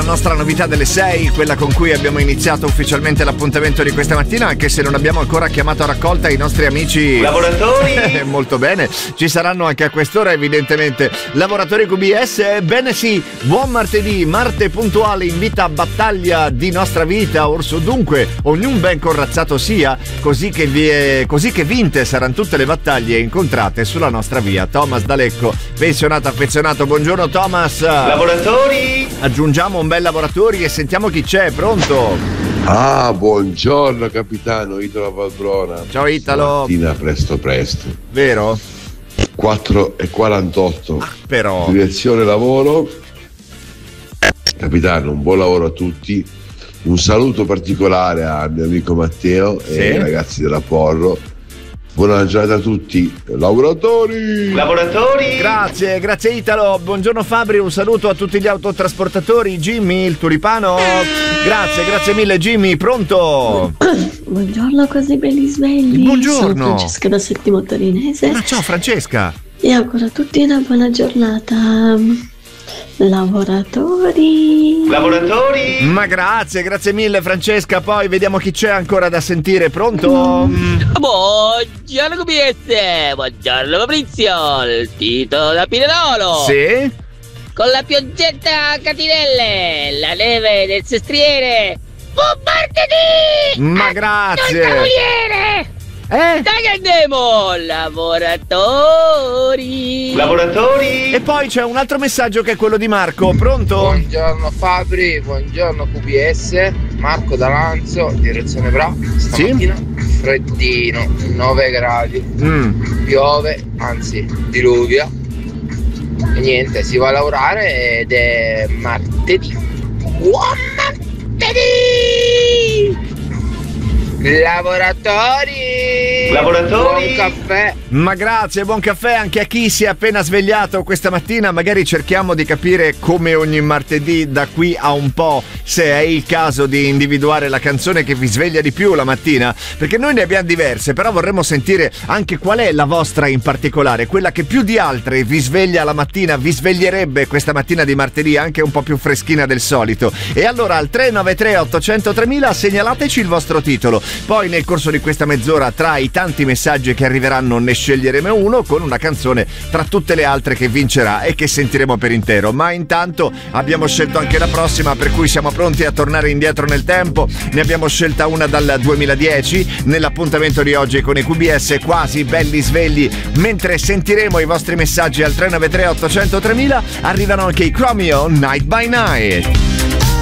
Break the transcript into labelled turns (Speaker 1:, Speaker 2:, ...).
Speaker 1: nostra novità delle 6, quella con cui abbiamo iniziato ufficialmente l'appuntamento di questa mattina, anche se non abbiamo ancora chiamato a raccolta i nostri amici
Speaker 2: lavoratori.
Speaker 1: Molto bene, ci saranno anche a quest'ora evidentemente lavoratori QBS. Bene sì, buon martedì, Marte puntuale invita a battaglia di nostra vita, orso dunque, ognun ben corazzato sia, così che vinte saranno tutte le battaglie incontrate sulla nostra via. Thomas D'Alecco, pensionato affezionato, buongiorno Thomas.
Speaker 2: Lavoratori.
Speaker 1: Aggiungiamo un bel lavoratori e sentiamo chi c'è, pronto?
Speaker 3: Buongiorno capitano, Italo Padrona.
Speaker 1: Ciao Italo.
Speaker 3: Mattina presto.
Speaker 1: Vero?
Speaker 3: 4:48.
Speaker 1: Però.
Speaker 3: Direzione lavoro. Capitano, un buon lavoro a tutti. Un saluto particolare al mio amico Matteo e ai ragazzi della Porro. Buona giornata a tutti, lavoratori!
Speaker 1: Grazie Italo, buongiorno Fabri, un saluto a tutti gli autotrasportatori. Jimmy, il tulipano, grazie mille Jimmy, pronto?
Speaker 4: Buongiorno così belli svegli.
Speaker 1: Buongiorno.
Speaker 4: Sono Francesca da Settimo Torinese.
Speaker 1: Ciao Francesca.
Speaker 4: E auguro a tutti una buona giornata. Lavoratori.
Speaker 1: Ma grazie mille Francesca, poi vediamo chi c'è ancora da sentire, pronto?
Speaker 5: Buongiorno QBS, buongiorno Fabrizio, il Tito da Pinerolo.
Speaker 1: Sì?
Speaker 5: Con la piogetta a catinelle, la neve del sestriere. Buon martedì!
Speaker 1: Ma grazie!
Speaker 5: Cavaliere! Dai che andiamo! Lavoratori!
Speaker 1: E poi c'è un altro messaggio che è quello di Marco, pronto?
Speaker 6: Buongiorno Fabri, buongiorno QBS, Marco da Lanzo, direzione Bra. Stamattina freddino, 9 gradi, piove, anzi diluvia. E niente, si va a lavorare ed è martedì. Buon martedì! Lavoratori! Buon caffè!
Speaker 1: Ma grazie, buon caffè anche a chi si è appena svegliato questa mattina. Magari cerchiamo di capire, come ogni martedì da qui a un po', se è il caso di individuare la canzone che vi sveglia di più la mattina, perché noi ne abbiamo diverse, però vorremmo sentire anche qual è la vostra in particolare, quella che più di altre vi sveglia la mattina, vi sveglierebbe questa mattina di martedì anche un po' più freschina del solito. E allora al 393 800 3000 segnalateci il vostro titolo. Poi nel corso di questa mezz'ora, tra i tanti messaggi che arriveranno, ne sceglieremo uno con una canzone tra tutte le altre che vincerà e che sentiremo per intero. Ma intanto abbiamo scelto anche la prossima, per cui siamo pronti a tornare indietro nel tempo. Ne abbiamo scelta una dal 2010 nell'appuntamento di oggi con i QBS, quasi belli svegli. Mentre sentiremo i vostri messaggi al 393 800 3000, arrivano anche i Chromeo Night by Night.